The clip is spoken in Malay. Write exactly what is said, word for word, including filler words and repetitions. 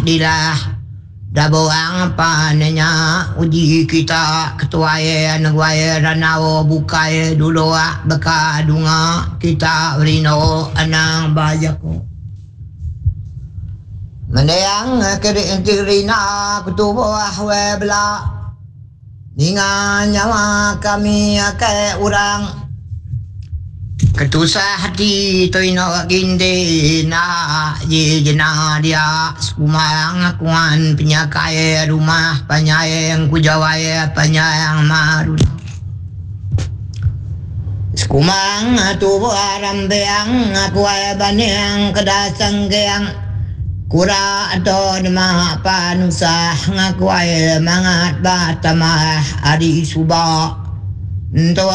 dilah dabuang panenya uji kita ketua ye negwaye ranao bukai dulu beka dunga kita rino anang bajako menayang kiri intirina kutubo ahwe bela ninga nyawa kami ke urang ketusah hati toino ginde na ye jena dia skumang akuan penyakai rumah panyayang kujawai panyayang marun skumang tubo arambeang akuai baneng kedasang geang kura atau nama panusah ngakuai mangat batamah adi subak ento